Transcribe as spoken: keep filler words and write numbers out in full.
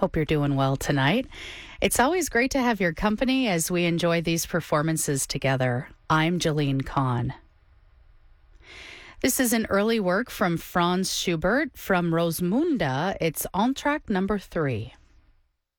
Hope you're doing well tonight. It's always great to have your company as we enjoy these performances together. I'm Jolene Kahn. This is an early work from Franz Schubert from Rosamunde. It's Entr'acte number three.